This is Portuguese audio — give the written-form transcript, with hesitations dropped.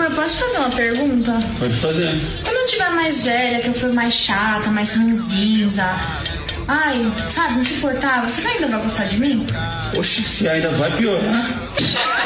Amor, posso te fazer uma pergunta? Pode fazer. Quando eu tiver mais velha, que eu for mais chata, mais ranzinza, ai, sabe, insuportável, você ainda vai gostar de mim? Oxe, você ainda vai piorar.